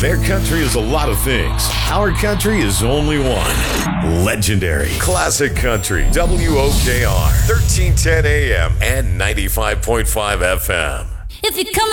Their country is a lot of things. Our country is only one. Legendary. Classic Country. WOKR. 1310 AM and 95.5 FM. If you come